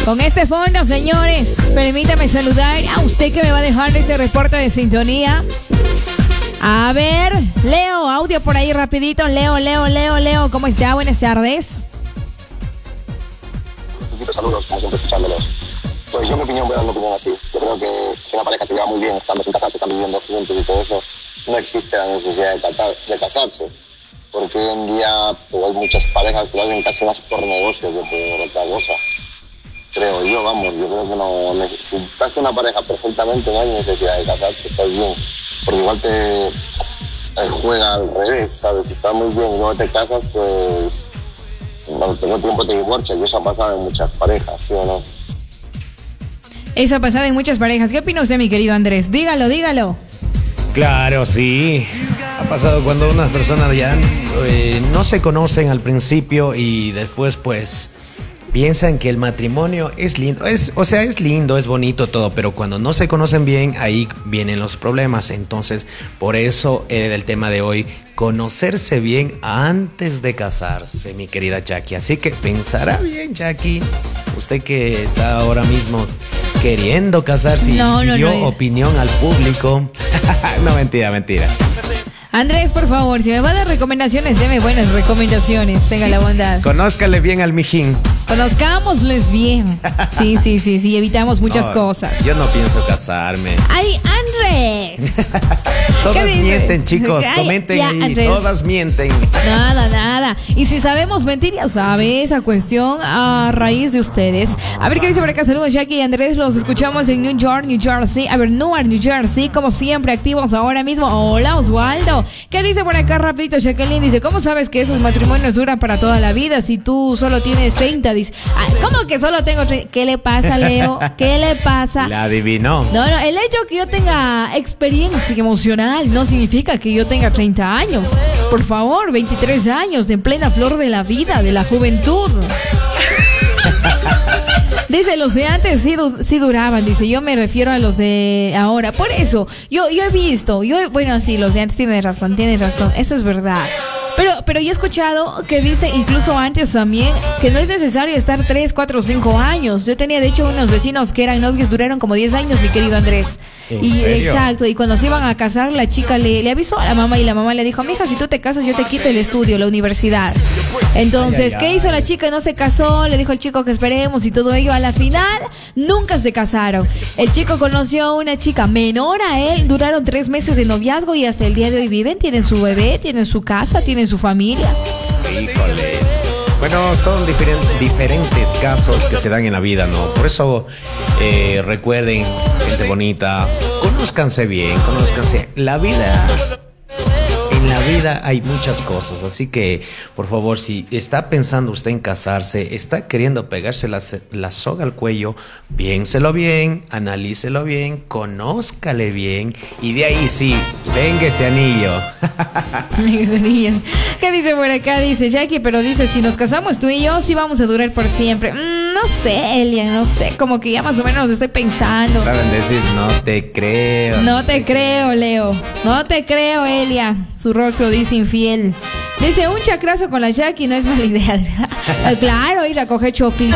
Con este fondo, señores, permítame saludar a usted que me va a dejar este reporte de sintonía. A ver, Leo, audio por ahí rapidito. Leo, ¿cómo está? Buenas tardes. Saludos, como siempre, escuchándolos. Pues yo mi opinión voy a dar una opinión así. Yo creo que si una pareja se lleva muy bien, estando sin casarse, están viviendo juntos y todo eso, no existe la necesidad de casarse. Porque hoy en día pues, hay muchas parejas que lo hacen casi más por negocio que por otra cosa. Creo yo, vamos, yo creo que no, si estás con una pareja perfectamente no hay necesidad de casarse, estás bien. Porque igual te juega al revés, ¿sabes? Si estás muy bien y luego te casas, pues cuando tengo tiempo te divorcias, y eso ha pasado en muchas parejas, ¿sí o no? Eso ha pasado en muchas parejas. ¿Qué opina usted, mi querido Andrés? Dígalo. Claro, sí. Ha pasado cuando unas personas ya no se conocen al principio y después pues piensan que el matrimonio es lindo. Es lindo, es bonito todo, pero cuando no se conocen bien, ahí vienen los problemas. Entonces, por eso era el tema de hoy, conocerse bien antes de casarse, mi querida Jackie. Así que pensará bien, Jackie. Usted que está ahora mismo queriendo casarse y dio opinión al público. No, mentira. Andrés, por favor, si me va a dar recomendaciones, deme buenas recomendaciones. Tenga la bondad. Conózcale bien al mijín. Conozcámosles bien. Sí, evitamos muchas cosas. Yo no pienso casarme. ¡Ay, Andrés! Todas mienten, chicos. Comenten ahí. Andrés. Todas mienten. Nada. Y si sabemos mentir, ya sabe, esa cuestión a raíz de ustedes. A ver qué dice por acá. Saludos, Jackie y Andrés. Los escuchamos en New Jersey. A ver, Newark, New Jersey. Como siempre, activos ahora mismo. Hola, Osvaldo. ¿Qué dice por acá rapidito? Jacqueline dice, ¿cómo sabes que esos matrimonios duran para toda la vida si tú solo tienes 30? Dice, ¿cómo que solo tengo 30? ¿Qué le pasa, Leo? ¿Qué le pasa? La adivinó. No, el hecho que yo tenga experiencia emocional no significa que yo tenga 30 años. Por favor, 23 años, en plena flor de la vida, de la juventud. Dice, los de antes sí duraban, dice, yo me refiero a los de ahora. Por eso, yo he visto, bueno, sí, los de antes tienes razón, eso es verdad. Pero yo he escuchado que dice, incluso antes también, que no es necesario estar 3, 4, 5 años. Yo tenía, de hecho, unos vecinos que eran novios, duraron como 10 años, mi querido Andrés. ¿En serio? Exacto, y cuando se iban a casar, la chica le avisó a la mamá y la mamá le dijo, mija, si tú te casas, yo te quito el estudio, la universidad. Entonces, ¿qué hizo la chica? No se casó, le dijo al chico que esperemos y todo ello. A la final, nunca se casaron. El chico conoció a una chica menor a él, duraron 3 meses de noviazgo y hasta el día de hoy viven, tienen su bebé, tienen su casa, tienen su familia. Híjole. Bueno, son diferentes casos que se dan en la vida, ¿no? Por eso recuerden, gente bonita, conózcanse bien, En la vida hay muchas cosas, así que, por favor, si está pensando usted en casarse, está queriendo pegarse la soga al cuello, piénselo bien, analícelo bien, conózcale bien, y de ahí sí, venga ese anillo. ¿Qué dice por acá? Dice Jackie, pero dice, si nos casamos tú y yo, sí vamos a durar por siempre. No sé, Elia, no sé, como que ya más o menos estoy pensando. Saben decir, no te creo. No te creo, Leo. No te creo, Elia. Su rostro dice infiel. Dice, un chacrazo con la Jackie no es mala idea. Claro, ir a coger chocolate.